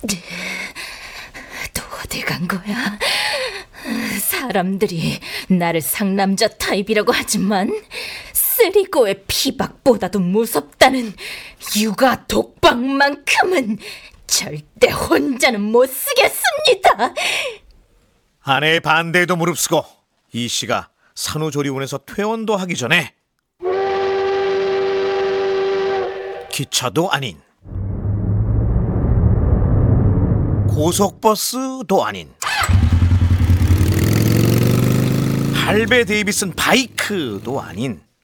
또 어딜 간 거야? 사람들이 나를 상남자 타입이라고 하지만 쓰리고의 피박보다도 무섭다는 육아 독박만큼은 절대 혼자는 못 쓰겠습니다. 아내의 반대에도 무릅쓰고 이 씨가 산후조리원에서 퇴원도 하기 전에 기차도 아닌 고속버스도 아닌 할배 데이비슨 바이크도 아닌